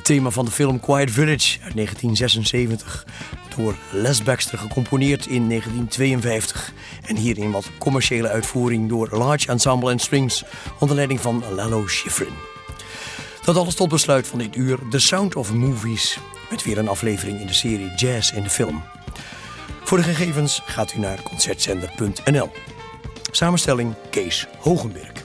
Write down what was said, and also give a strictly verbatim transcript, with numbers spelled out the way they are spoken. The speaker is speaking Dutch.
thema van de film Quiet Village uit negentien zesenzeventig. Door Les Baxter gecomponeerd in negentien tweeënvijftig. En hier in wat commerciële uitvoering door Large Ensemble and Strings onder leiding van Lalo Schifrin. Dat alles tot besluit van dit uur The Sound of Movies. Met weer een aflevering in de serie Jazz in de Film. Voor de gegevens gaat u naar concertzender punt n l. Samenstelling Kees Hogenberg.